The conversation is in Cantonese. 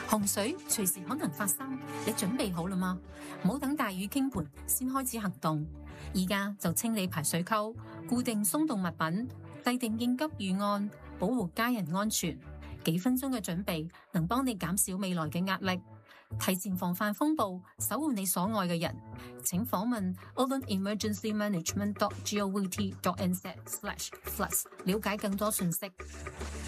洪水隨時可能發生，你準備好啦嗎？唔好等大雨傾盆先開始行動，而家就清理排水溝，固定鬆動物品，制定應急預案，保護家人安全。幾分鐘嘅準備能幫你減少未來嘅壓力，提前防範風暴，守護你所愛嘅人。請訪問 audanemergencymanagement.govt.nz/floods 了解更多信息。